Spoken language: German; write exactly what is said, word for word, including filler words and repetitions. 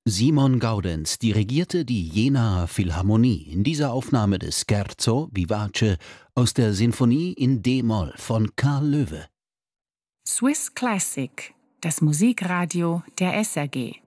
Simon Gaudenz dirigierte die Jenaer Philharmonie in dieser Aufnahme des Scherzo vivace aus der Sinfonie in D-Moll von Karl Loewe. Swiss Classic, das Musikradio der S R G.